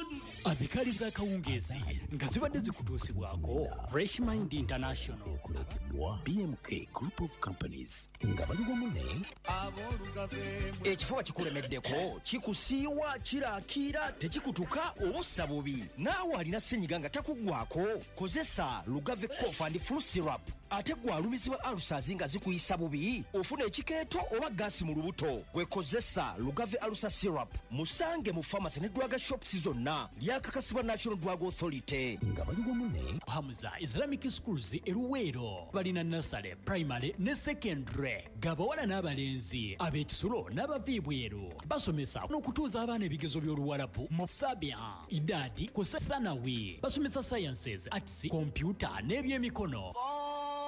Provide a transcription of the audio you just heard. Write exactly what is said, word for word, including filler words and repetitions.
abikaliza akawungeezi nga zibadde zikutuusibwako Fresh Mind International B M K Group of Companies nga bali wamu ne ekifuba kikulemeddeko kikusiiwa kiraakira tekikutuka obussa bubi naawe alina ssenyiga nga takuggwako kozesa Lugave Cough and Flu Syrup ate gwe alumizibwa alusazi nga zikuyisa bubi ofuna ekikeeto oba gaasi mu lubuto gwekozesa Lugave Alusa Syrup musange mu pharmacy ne drug shops zonna lyakakasibwa National Drug Authority nga bali wamu ne Hamza Islamic Schools eruweero balina nursery primary ne secondary gabawala n'abalenzi ab'ekisulo n'abaviibweru basomesa n'okutuuza abaana ebigezo by'oluwalabu mu sabya idadi ku thanawi basomesa sciences arts computer n'ebyemikono